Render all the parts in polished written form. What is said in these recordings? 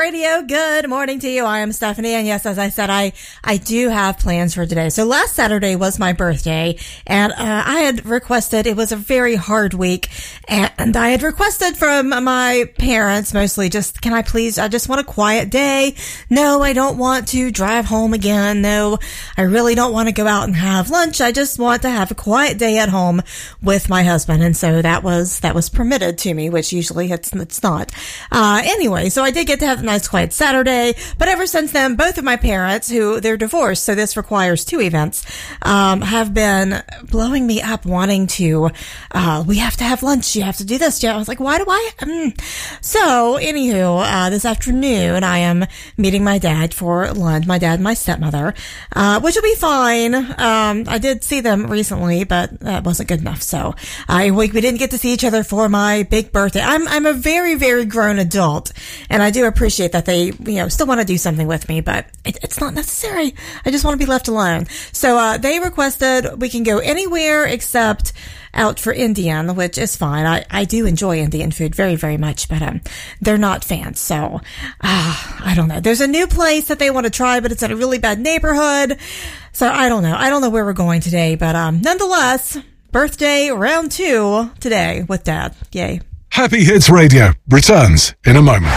Radio. Good morning to you. I am Stephanie, and yes, as I said, I do have plans for today. So last Saturday was my birthday, and I had requested, it was a very hard week, and I had requested from my parents mostly just, can I please, I just want a quiet day. No, I don't want to drive home again. No, I really don't want to go out and have lunch. I just want to have a quiet day at home with my husband. And so that was permitted to me, which usually it's not. Anyway, so I did get to have a nice quiet Saturday, but ever since then, both of my parents, who they're divorced, so this requires two events, have been blowing me up wanting to, we have to have lunch. You have to do this. Yeah. I was like, why do I? So anywho, this afternoon I am meeting my dad for lunch, my dad and my stepmother, which will be fine. I did see them recently, but that wasn't good enough. So we didn't get to see each other for my big birthday. I'm a very, very grown adult, and I do appreciate that they, still want to do something with me, but it's not necessary. I just want to be left alone. So, they requested we can go anywhere except out for Indian, which is fine. I do enjoy Indian food very, very much, but, they're not fans. So, I don't know. There's a new place that they want to try, but it's in a really bad neighborhood. So I don't know. I don't know where we're going today, but, nonetheless, birthday round 2 today with Dad. Yay. Happy Hits Radio returns in a moment.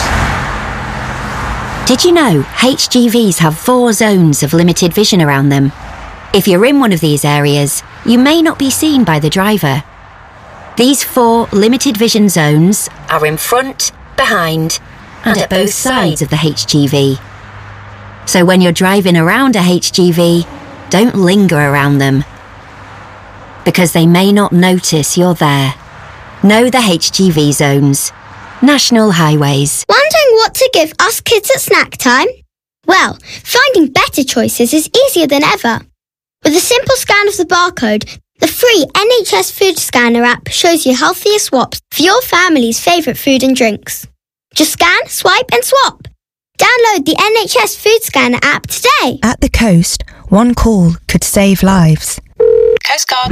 Did you know HGVs have 4 zones of limited vision around them? If you're in one of these areas, you may not be seen by the driver. These 4 limited vision zones are in front, behind, and at both sides of the HGV. So when you're driving around a HGV, don't linger around them, because they may not notice you're there. Know the HGV zones. National Highways. Wondering what to give us kids at snack time? Well, finding better choices is easier than ever. With a simple scan of the barcode, the free NHS Food Scanner app shows you healthier swaps for your family's favourite food and drinks. Just scan, swipe and swap. Download the NHS Food Scanner app today. At the coast, one call could save lives. Coast Guard.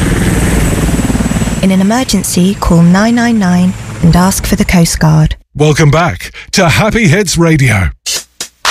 In an emergency, call 999 and ask for the Coast Guard. Welcome back to Happy Hits Radio.